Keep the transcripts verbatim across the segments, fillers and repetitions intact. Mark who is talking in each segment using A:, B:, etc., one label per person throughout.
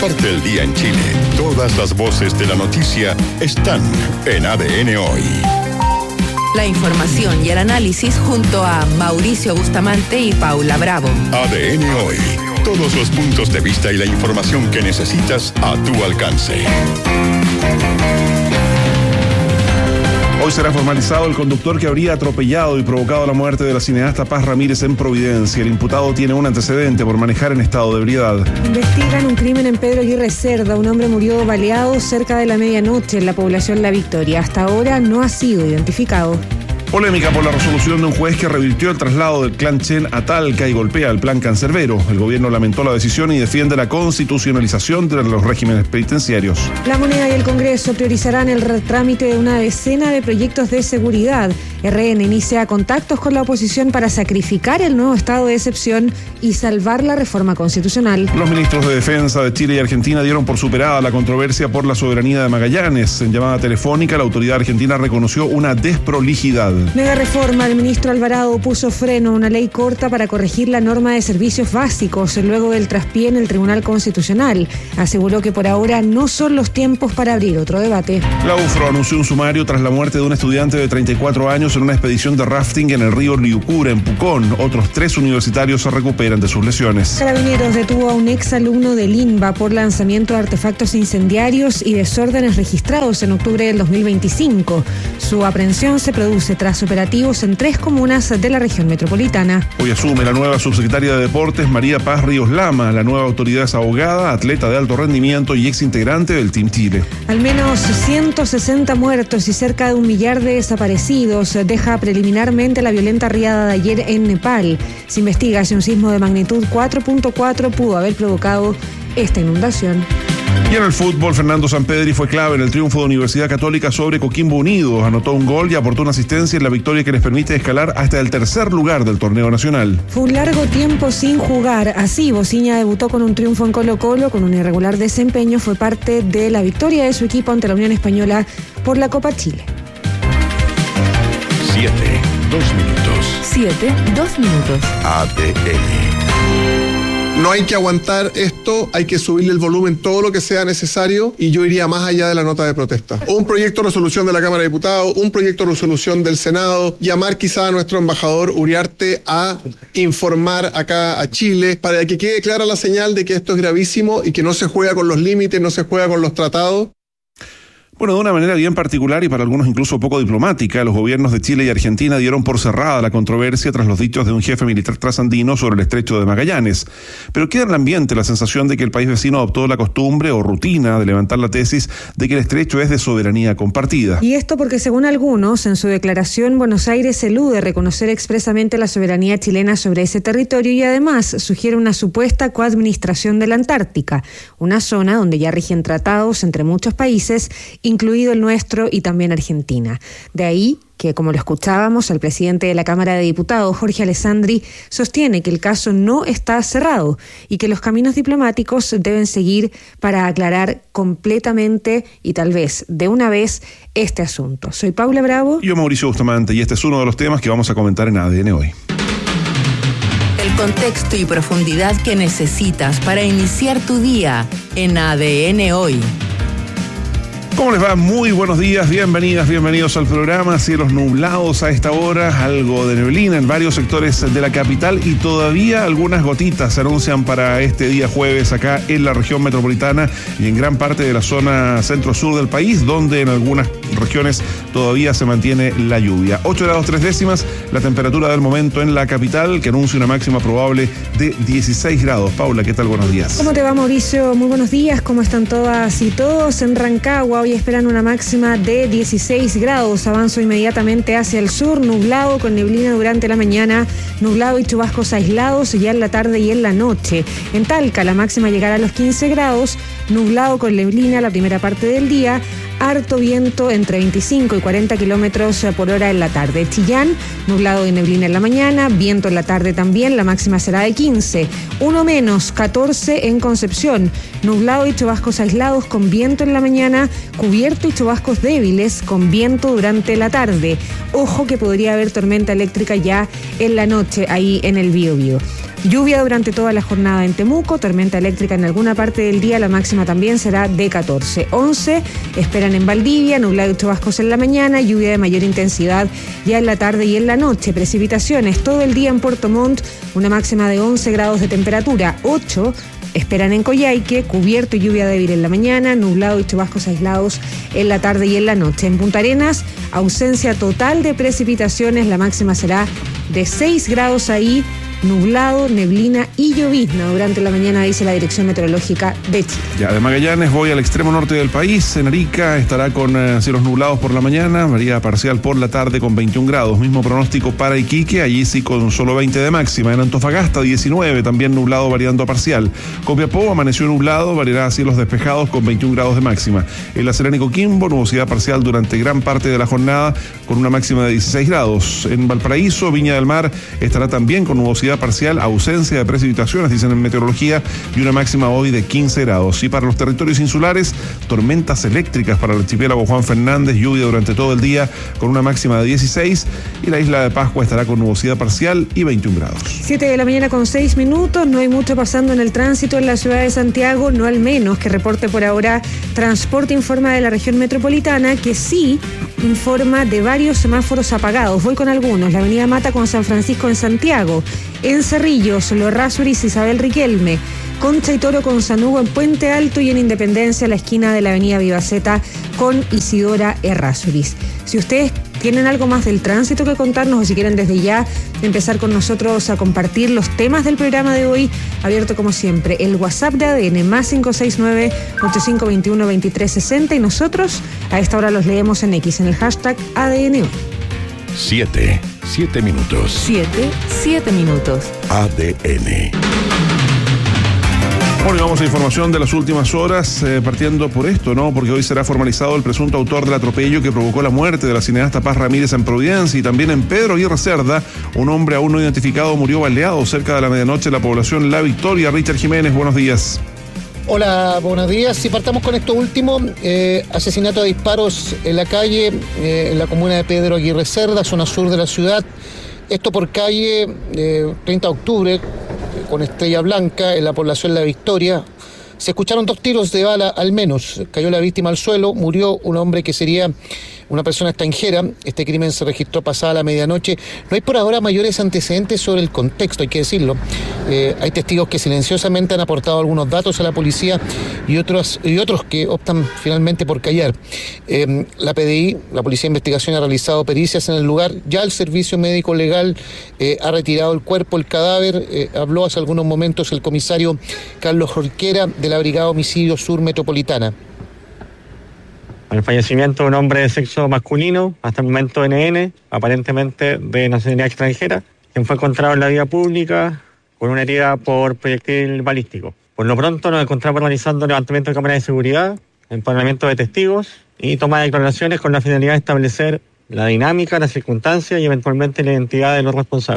A: Parte el día en Chile. Todas las voces de la noticia están en A D N Hoy.
B: La información y el análisis junto a Mauricio Bustamante y Paula Bravo.
A: A D N Hoy. Todos los puntos de vista y la información que necesitas a tu alcance.
C: Hoy será formalizado el conductor que habría atropellado y provocado la muerte de la cineasta Paz Ramírez en Providencia. El imputado tiene un antecedente por manejar en estado de ebriedad.
D: Investigan un crimen en Pedro Aguirre Cerda. Un hombre murió baleado cerca de la medianoche en la población La Victoria. Hasta ahora no ha sido identificado.
C: Polémica por la resolución de un juez que revirtió el traslado del clan Chen a Talca y golpea el plan cancerbero. El gobierno lamentó la decisión y defiende la constitucionalización de los regímenes penitenciarios.
D: La Moneda y el Congreso priorizarán el trámite de una decena de proyectos de seguridad. R N inicia contactos con la oposición para sacrificar el nuevo estado de excepción y salvar la reforma constitucional.
C: Los ministros de Defensa de Chile y Argentina dieron por superada la controversia por la soberanía de Magallanes. En llamada telefónica, la autoridad argentina reconoció una desprolijidad.
D: Mega reforma. El ministro Alvarado puso freno a una ley corta para corregir la norma de servicios básicos luego del traspié en el Tribunal Constitucional. Aseguró que por ahora no son los tiempos para abrir otro debate.
C: La UFRO anunció un sumario tras la muerte de un estudiante de treinta y cuatro años en una expedición de rafting en el río Liucura, en Pucón. Otros tres universitarios se recuperan de sus lesiones.
D: Carabineros detuvo a un ex alumno del INBA por lanzamiento de artefactos incendiarios y desórdenes registrados en octubre del dos mil veinticinco. Su aprehensión se produce tras operativos en tres comunas de la región metropolitana.
C: Hoy asume la nueva subsecretaria de Deportes, María Paz Ríos Lama. La nueva autoridad es abogada, atleta de alto rendimiento y ex integrante del Team Chile.
D: Al menos ciento sesenta muertos y cerca de un millar de desaparecidos deja preliminarmente la violenta riada de ayer en Nepal. Se investiga si un sismo de magnitud cuatro punto cuatro pudo haber provocado esta inundación.
C: Y en el fútbol, Fernando Sampedri fue clave en el triunfo de Universidad Católica sobre Coquimbo Unido. Anotó un gol y aportó una asistencia en la victoria que les permite escalar hasta el tercer lugar del torneo nacional.
D: Fue un largo tiempo sin jugar. Así, Bociña debutó con un triunfo en Colo-Colo, con un irregular desempeño. Fue parte de la victoria de su equipo ante la Unión Española por la Copa Chile.
A: Siete, dos minutos.
B: Siete, dos minutos.
A: A D N.
E: No hay que aguantar esto, hay que subirle el volumen todo lo que sea necesario y yo iría más allá de la nota de protesta. Un proyecto de resolución de la Cámara de Diputados, un proyecto de resolución del Senado, llamar quizá a nuestro embajador Uriarte a informar acá a Chile para que quede clara la señal de que esto es gravísimo y que no se juega con los límites, no se juega con los tratados.
C: Bueno, de una manera bien particular y para algunos incluso poco diplomática, los gobiernos de Chile y Argentina dieron por cerrada la controversia tras los dichos de un jefe militar trasandino sobre el estrecho de Magallanes. Pero queda en el ambiente la sensación de que el país vecino adoptó la costumbre o rutina de levantar la tesis de que el estrecho es de soberanía compartida.
D: Y esto porque, según algunos, en su declaración, Buenos Aires elude reconocer expresamente la soberanía chilena sobre ese territorio y además sugiere una supuesta coadministración de la Antártica, una zona donde ya rigen tratados entre muchos países, incluido el nuestro y también Argentina. De ahí que, como lo escuchábamos, el presidente de la Cámara de Diputados, Jorge Alessandri, sostiene que el caso no está cerrado y que los caminos diplomáticos deben seguir para aclarar completamente y tal vez de una vez este asunto. Soy Paula Bravo.
C: Y yo, Mauricio Bustamante, y este es uno de los temas que vamos a comentar en A D N Hoy.
B: El contexto y profundidad que necesitas para iniciar tu día en A D N Hoy.
C: ¿Cómo les va? Muy buenos días, bienvenidas, bienvenidos al programa. Cielos nublados a esta hora, algo de neblina en varios sectores de la capital y todavía algunas gotitas se anuncian para este día jueves acá en la región metropolitana y en gran parte de la zona centro-sur del país, donde en algunas regiones todavía se mantiene la lluvia. ocho grados tres décimas, la temperatura del momento en la capital, que anuncia una máxima probable de dieciséis grados. Paula, ¿qué tal? Buenos días.
D: ¿Cómo te va, Mauricio? Muy buenos días. ¿Cómo están todas y todos? En Rancagua hoy esperan una máxima de dieciséis grados. Avanzo inmediatamente hacia el sur, nublado con neblina durante la mañana, nublado y chubascos aislados ya en la tarde y en la noche. En Talca la máxima llegará a los quince grados, nublado con neblina la primera parte del día, harto viento entre veinticinco y cuarenta kilómetros por hora en la tarde. Chillán, nublado y neblina en la mañana, viento en la tarde también, la máxima será de quince. Uno menos, catorce en Concepción, nublado y chubascos aislados con viento en la mañana, cubierto y chubascos débiles con viento durante la tarde. Ojo que podría haber tormenta eléctrica ya en la noche ahí en el Biobío. Lluvia durante toda la jornada en Temuco, tormenta eléctrica en alguna parte del día, la máxima también será de catorce. once esperan en Valdivia, nublado y chubascos en la mañana, lluvia de mayor intensidad ya en la tarde y en la noche. Precipitaciones todo el día en Puerto Montt, una máxima de once grados de temperatura. ocho esperan en Coyhaique, cubierto y lluvia débil en la mañana, nublado y chubascos aislados en la tarde y en la noche. En Punta Arenas, ausencia total de precipitaciones, la máxima será de seis grados ahí, nublado, neblina y llovizna durante la mañana, dice la Dirección Meteorológica de Chile.
C: Ya de Magallanes voy al extremo norte del país. En Arica estará con eh, cielos nublados por la mañana, varía parcial por la tarde con veintiún grados. Mismo pronóstico para Iquique, allí sí con solo veinte de máxima. En Antofagasta diecinueve, también nublado variando a parcial. Copiapó amaneció nublado, variará a cielos despejados con veintiún grados de máxima. En La Serena y Coquimbo, nubosidad parcial durante gran parte de la jornada con una máxima de dieciséis grados. En Valparaíso, Viña del Mar estará también con nubosidad parcial, ausencia de precipitaciones, dicen en meteorología, y una máxima hoy de quince grados. Y para los territorios insulares, tormentas eléctricas para el archipiélago Juan Fernández, lluvia durante todo el día con una máxima de dieciséis, y la isla de Pascua estará con nubosidad parcial y veintiún grados.
D: siete de la mañana con seis minutos, no hay mucho pasando en el tránsito en la ciudad de Santiago, no al menos que reporte por ahora Transporte informa de la región metropolitana, que sí informa de varios semáforos apagados. Voy con algunos. La avenida Mata con San Francisco en Santiago, en Cerrillos, Los Errázuriz, Isabel Riquelme, Concha y Toro con San Hugo en Puente Alto y en Independencia, la esquina de la avenida Vivaceta con Isidora Errázuriz. Si ustedes tienen algo más del tránsito que contarnos o si quieren desde ya empezar con nosotros a compartir los temas del programa de hoy, abierto como siempre el WhatsApp de A D N más cinco seis nueve, ocho cinco dos uno, dos tres seis cero, y nosotros a esta hora los leemos en X en el hashtag A D N hoy.
A: Siete, siete minutos.
B: Siete, siete minutos.
A: A D N.
C: Bueno, y vamos a información de las últimas horas, eh, partiendo por esto, ¿no? Porque hoy será formalizado el presunto autor del atropello que provocó la muerte de la cineasta Paz Ramírez en Providencia, y también en Pedro Aguirre Cerda, un hombre aún no identificado murió baleado cerca de la medianoche en la población La Victoria. Richard Jiménez, buenos días.
F: Hola, buenos días. Si partamos con esto último, eh, asesinato a disparos en la calle, eh, en la comuna de Pedro Aguirre Cerda, zona sur de la ciudad. Esto por calle eh, treinta de octubre, con Estrella Blanca, en la población La Victoria. Se escucharon dos tiros de bala al menos. Cayó la víctima al suelo, murió un hombre que sería una persona extranjera. Este crimen se registró pasada la medianoche. No hay por ahora mayores antecedentes sobre el contexto, hay que decirlo. Eh, hay testigos que silenciosamente han aportado algunos datos a la policía y otros, y otros que optan finalmente por callar. Eh, la P D I, la Policía de Investigación, ha realizado pericias en el lugar. Ya el Servicio Médico Legal eh, ha retirado el cuerpo, el cadáver. Eh, habló hace algunos momentos el comisario Carlos Jorquera de la Brigada Homicidio Sur Metropolitana.
G: El fallecimiento de un hombre de sexo masculino, hasta el momento N N, aparentemente de nacionalidad extranjera, quien fue encontrado en la vía pública con una herida por proyectil balístico. Por lo pronto nos encontramos realizando levantamiento de cámaras de seguridad, empadronamiento de testigos y toma de declaraciones con la finalidad de establecer la dinámica, las circunstancias y eventualmente la identidad de los responsables.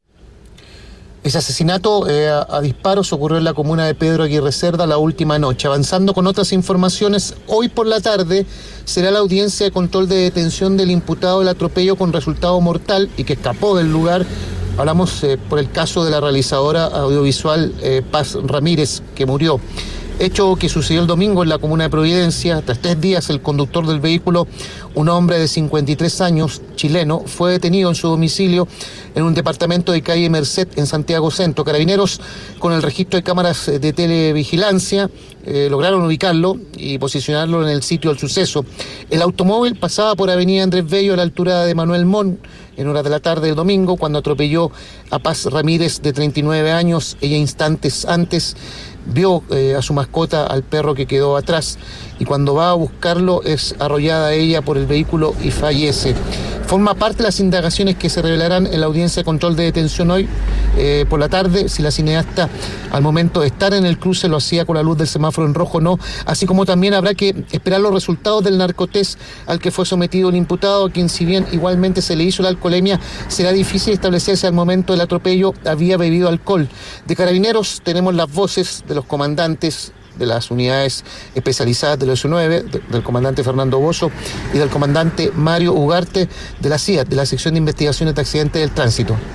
F: Ese asesinato eh, a, a disparos ocurrió en la comuna de Pedro Aguirre Cerda la última noche. Avanzando con otras informaciones, hoy por la tarde será la audiencia de control de detención del imputado del atropello con resultado mortal y que escapó del lugar. Hablamos eh, por el caso de la realizadora audiovisual eh, Paz Ramírez, que murió. Hecho que sucedió el domingo en la comuna de Providencia. Tras tres días, el conductor del vehículo, un hombre de cincuenta y tres años, chileno, fue detenido en su domicilio en un departamento de calle Merced en Santiago Centro. Carabineros, con el registro de cámaras de televigilancia, eh, lograron ubicarlo y posicionarlo en el sitio del suceso. El automóvil pasaba por avenida Andrés Bello a la altura de Manuel Montt en horas de la tarde del domingo, cuando atropelló a Paz Ramírez, de treinta y nueve años. Ella instantes antes vio eh, a su mascota, al perro que quedó atrás, y cuando va a buscarlo es arrollada ella por el vehículo y fallece. Forma parte de las indagaciones que se revelarán en la audiencia de control de detención hoy eh, por la tarde, si la cineasta al momento de estar en el cruce lo hacía con la luz del semáforo en rojo o no, así como también habrá que esperar los resultados del narcotest al que fue sometido el imputado, a quien, si bien igualmente se le hizo la alcoholemia, será difícil establecer si al momento del atropello había bebido alcohol. De Carabineros tenemos las voces de los comandantes de las unidades especializadas del ocho nueve, de, del comandante Fernando Bozo y del comandante Mario Ugarte de la C I A, de la Sección de Investigaciones de Accidentes del Tránsito.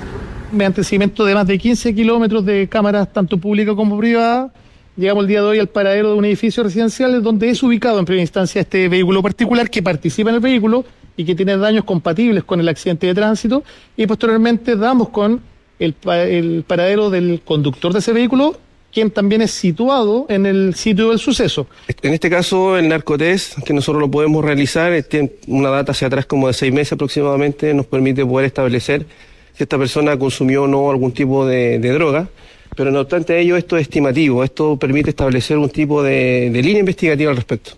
F: mediante el seguimiento de más de quince kilómetros de cámaras, tanto públicas como privadas, llegamos el día de hoy al paradero de un edificio residencial donde es ubicado en primera instancia este vehículo particular que participa en el vehículo y que tiene daños compatibles con el accidente de tránsito, y posteriormente damos con el, el paradero del conductor de ese vehículo, quien también es situado en el sitio del suceso.
H: En este caso, el narcotest, que nosotros lo podemos realizar, tiene una data hacia atrás como de seis meses aproximadamente, nos permite poder establecer si esta persona consumió o no algún tipo de, de droga, pero no obstante ello, esto es estimativo, esto permite establecer un tipo de, de línea investigativa al respecto.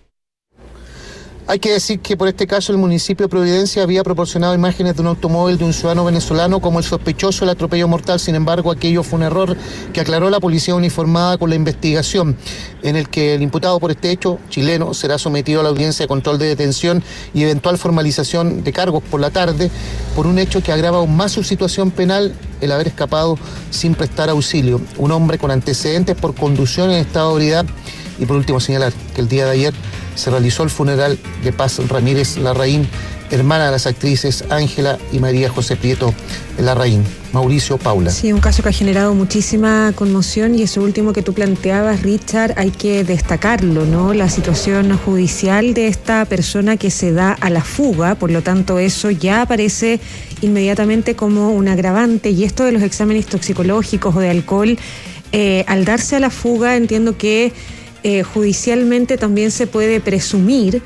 F: Hay que decir que por este caso el municipio de Providencia había proporcionado imágenes de un automóvil de un ciudadano venezolano como el sospechoso del atropello mortal. Sin embargo, aquello fue un error que aclaró la policía uniformada con la investigación, en el que el imputado por este hecho chileno será sometido a la audiencia de control de detención y eventual formalización de cargos por la tarde por un hecho que agrava aún más su situación penal, el haber escapado sin prestar auxilio. Un hombre con antecedentes por conducción en estado de ebriedad. Y por último señalar que el día de ayer se realizó el funeral de Paz Ramírez Larraín, hermana de las actrices Ángela y María José Prieto Larraín. Mauricio, Paula.
D: Sí, un caso que ha generado muchísima conmoción, y eso último que tú planteabas, Richard, hay que destacarlo, ¿no? La situación judicial de esta persona que se da a la fuga, por lo tanto eso ya aparece inmediatamente como un agravante, y esto de los exámenes toxicológicos o de alcohol, eh, al darse a la fuga entiendo que Eh, judicialmente también se puede presumir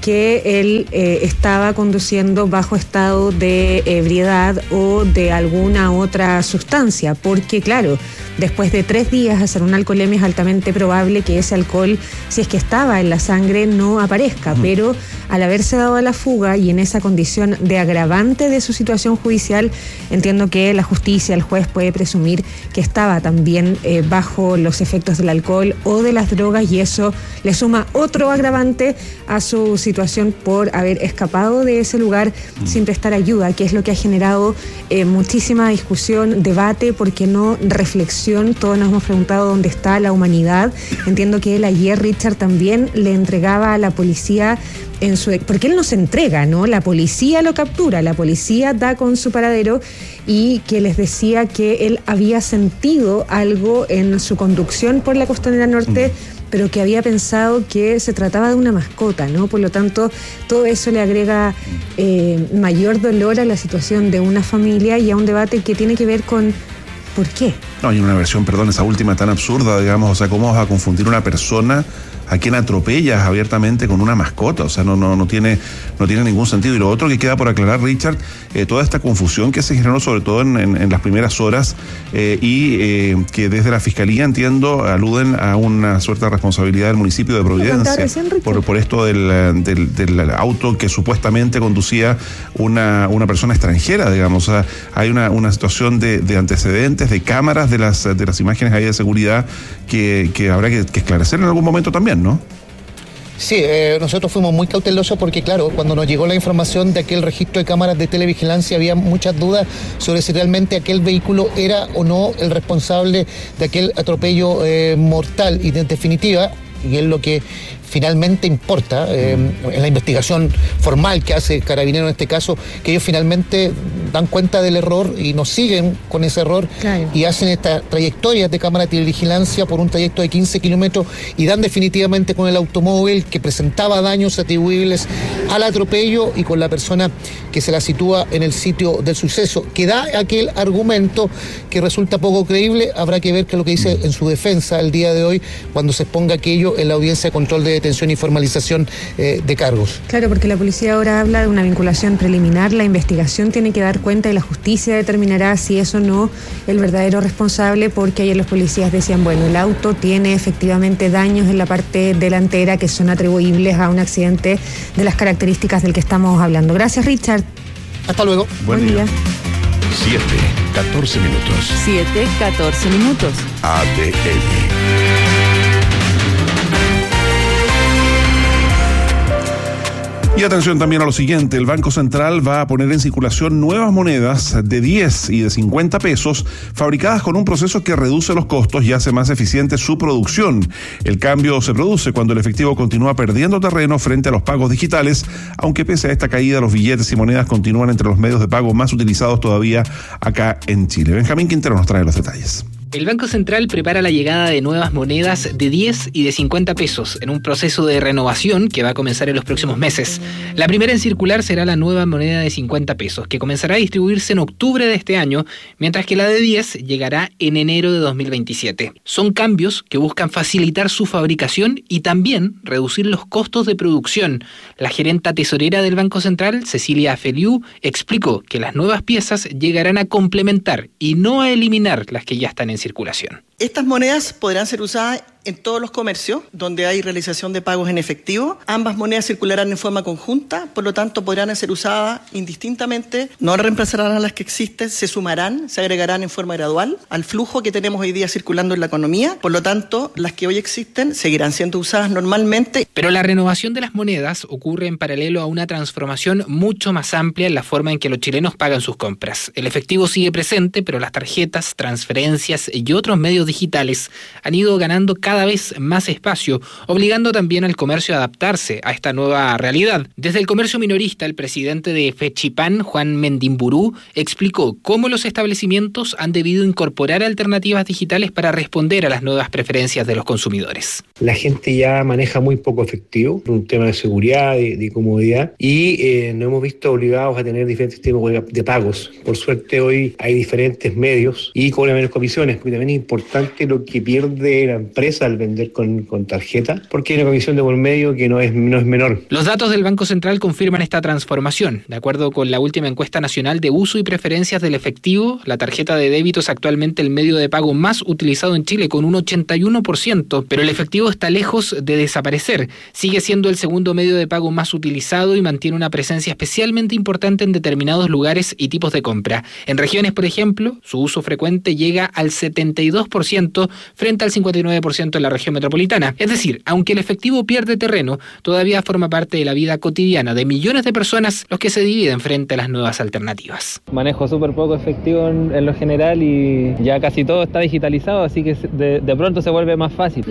D: que él eh, estaba conduciendo bajo estado de ebriedad o de alguna otra sustancia, porque claro, después de tres días hacer una alcoholemia es altamente probable que ese alcohol, si es que estaba en la sangre, no aparezca, uh-huh. Pero al haberse dado a la fuga y en esa condición de agravante de su situación judicial, entiendo que la justicia, el juez puede presumir que estaba también eh, bajo los efectos del alcohol o de las drogas, y eso le suma otro agravante a su situación por haber escapado de ese lugar uh-huh. sin prestar ayuda, que es lo que ha generado eh, muchísima discusión, debate, porque no reflexión. Todos nos hemos preguntado dónde está la humanidad. Entiendo que él ayer, Richard, también le entregaba a la policía en su, porque él no se entrega, ¿no? La policía lo captura, la policía da con su paradero, y que les decía que él había sentido algo en su conducción por la Costanera Norte, mm. pero que había pensado que se trataba de una mascota, ¿no? Por lo tanto, todo eso le agrega eh, mayor dolor a la situación de una familia y a un debate que tiene que ver con ¿por qué?
C: No, hay una versión, perdón, esa última tan absurda, digamos, o sea, ¿cómo vas a confundir una persona a quien atropellas abiertamente con una mascota? O sea, no, no, no tiene, no tiene ningún sentido. Y lo otro que queda por aclarar, Richard, eh, toda esta confusión que se generó sobre todo en, en, en las primeras horas eh, y eh, que desde la Fiscalía, entiendo, aluden a una suerte de responsabilidad del municipio de Providencia por, por esto del, del, del auto que supuestamente conducía una, una persona extranjera, digamos. O sea, hay una, una situación de, de antecedentes, de cámaras, de las, de las imágenes ahí de seguridad que, que habrá que, que esclarecer en algún momento también, ¿no?
F: Sí, eh, nosotros fuimos muy cautelosos porque, claro, cuando nos llegó la información de aquel registro de cámaras de televigilancia, había muchas dudas sobre si realmente aquel vehículo era o no el responsable de aquel atropello eh, mortal. Y en definitiva, y es lo que finalmente importa eh, en la investigación formal que hace Carabinero en este caso, que ellos finalmente dan cuenta del error y nos siguen con ese error, claro. Y hacen esta trayectoria de cámara de televigilancia por un trayecto de quince kilómetros y dan definitivamente con el automóvil que presentaba daños atribuibles al atropello y con la persona que se la sitúa en el sitio del suceso, que da aquel argumento que resulta poco creíble. Habrá que ver qué es lo que dice en su defensa el día de hoy cuando se exponga aquello en la audiencia de control de detención y formalización eh, de cargos.
D: Claro, porque la policía ahora habla de una vinculación preliminar, la investigación tiene que dar cuenta y la justicia determinará si es o no el verdadero responsable, porque ayer los policías decían, bueno, el auto tiene efectivamente daños en la parte delantera que son atribuibles a un accidente de las características del que estamos hablando. Gracias, Richard.
F: Hasta luego.
C: Buen, Buen día.
A: siete, catorce minutos.
B: siete, catorce minutos.
A: A D N.
C: Y atención también a lo siguiente, el Banco Central va a poner en circulación nuevas monedas de diez y de cincuenta pesos fabricadas con un proceso que reduce los costos y hace más eficiente su producción. El cambio se produce cuando el efectivo continúa perdiendo terreno frente a los pagos digitales, aunque pese a esta caída los billetes y monedas continúan entre los medios de pago más utilizados todavía acá en Chile. Benjamín Quintero nos trae los detalles.
I: El Banco Central prepara la llegada de nuevas monedas de diez y de cincuenta pesos en un proceso de renovación que va a comenzar en los próximos meses. La primera en circular será la nueva moneda de cincuenta pesos, que comenzará a distribuirse en octubre de este año, mientras que la de diez llegará en enero de dos mil veintisiete. Son cambios que buscan facilitar su fabricación y también reducir los costos de producción. La gerenta tesorera del Banco Central, Cecilia Feliu, explicó que las nuevas piezas llegarán a complementar y no a eliminar las que ya están en circulación.
J: Estas monedas podrán ser usadas en todos los comercios donde hay realización de pagos en efectivo. Ambas monedas circularán en forma conjunta, por lo tanto podrán ser usadas indistintamente, no reemplazarán a las que existen, se sumarán, se agregarán en forma gradual al flujo que tenemos hoy día circulando en la economía. Por lo tanto, las que hoy existen seguirán siendo usadas normalmente.
I: Pero la renovación de las monedas ocurre en paralelo a una transformación mucho más amplia en la forma en que los chilenos pagan sus compras. El efectivo sigue presente, pero las tarjetas, transferencias y otros medios digitales han ido ganando cada vez más espacio, obligando también al comercio a adaptarse a esta nueva realidad. Desde el comercio minorista, el presidente de Fechipan, Juan Mendimburú, explicó cómo los establecimientos han debido incorporar alternativas digitales para responder a las nuevas preferencias de los consumidores.
K: La gente ya maneja muy poco efectivo, un tema de seguridad, de, de comodidad, y eh, nos hemos visto obligados a tener diferentes tipos de pagos. Por suerte hoy hay diferentes medios y cobran menos comisiones, porque también es importante lo que pierde la empresa al vender con, con tarjeta, porque hay una comisión de por medio que no es, no es menor.
I: Los datos del Banco Central confirman esta transformación. De acuerdo con la última encuesta nacional de uso y preferencias del efectivo, la tarjeta de débito es actualmente el medio de pago más utilizado en Chile con un ochenta y uno por ciento, pero el efectivo está lejos de desaparecer. Sigue siendo el segundo medio de pago más utilizado y mantiene una presencia especialmente importante en determinados lugares y tipos de compra. En regiones, por ejemplo, su uso frecuente llega al setenta y dos por ciento frente al cincuenta y nueve por ciento en la región metropolitana. Es decir, aunque el efectivo pierde terreno, todavía forma parte de la vida cotidiana de millones de personas los que se dividen frente a las nuevas alternativas.
L: Manejo súper poco efectivo en, en lo general y ya casi todo está digitalizado, así que de, de pronto se vuelve más fácil.